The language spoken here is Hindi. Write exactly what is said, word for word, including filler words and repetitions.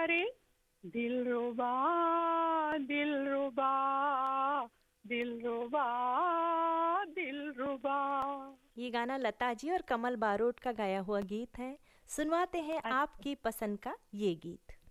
रे दिलरुबा दिलरुबा दिलरुबा दिलरुबा। ये गाना लता जी और कमल बारोट का गाया हुआ गीत है। सुनवाते हैं अच्छा, आपकी पसंद का ये गीत।